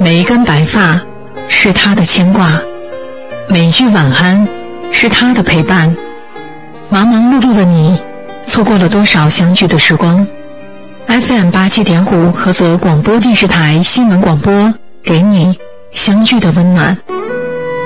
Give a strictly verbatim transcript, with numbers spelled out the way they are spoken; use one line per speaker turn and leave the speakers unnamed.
每一根白发是他的牵挂，每一句晚安是他的陪伴。忙忙碌碌的你，错过了多少相聚的时光。 F M 八七点五菏泽广播电视台新闻广播，给你相聚的温暖。